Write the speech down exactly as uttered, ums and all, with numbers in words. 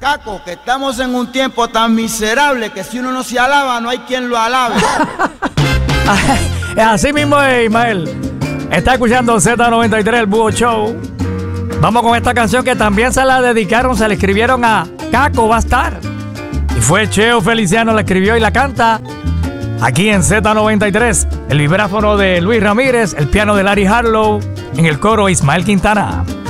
Caco, que estamos en un tiempo tan miserable que si uno no se alaba, no hay quien lo alabe. Así mismo es, Ismael. Está escuchando Z noventa y tres, el Búho Show. Vamos con esta canción que también se la dedicaron, se la escribieron a Caco Va a estar. Y fue Cheo Feliciano, la escribió y la canta aquí en Z noventa y tres. El vibráfono de Luis Ramírez, el piano de Larry Harlow, en el coro Ismael Quintana.